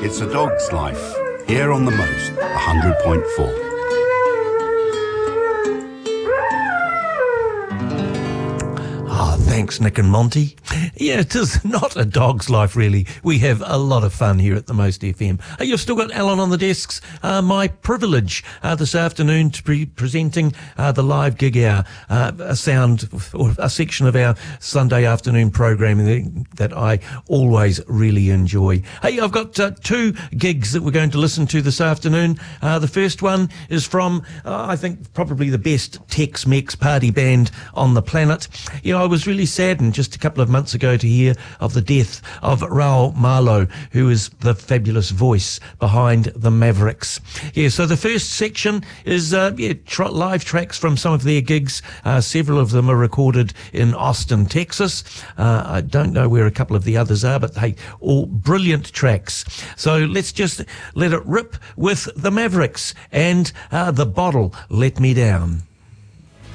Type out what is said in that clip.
It's a dog's life. Here on The Most, 100.4. Thanks, Nick and Monty. Yeah, it is not a dog's life, really. We have a lot of fun here at The Most FM. You've still got Alan on the desks. My privilege this afternoon to be presenting the live gig hour, a sound or a section of our Sunday afternoon programming that I always really enjoy. Hey, I've got two gigs that we're going to listen to this afternoon. The first one is from, I think, probably the best Tex-Mex party band on the planet. You know, I was really saddened just a couple of months ago to hear of the death of Raul Malo, who is the fabulous voice behind the Mavericks. Yeah, so the first section is live tracks from some of their gigs. Several of them are recorded in Austin, Texas. I don't know where a couple of the others are, but hey, all brilliant tracks. So let's just let it rip with the Mavericks and The Bottle Let Me Down.